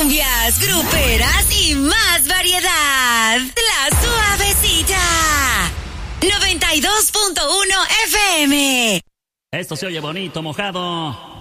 cumbias, gruperas y más variedad. La Suavecita. 92.1 FM. Esto se oye bonito, mojado.